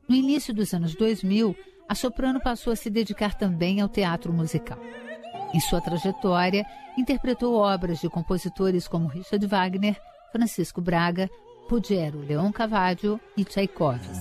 No início dos anos 2000, a soprano passou a se dedicar também ao teatro musical. Em sua trajetória, interpretou obras de compositores como Richard Wagner, Francisco Braga, Ruggiero Leoncavallo e Tchaikovsky.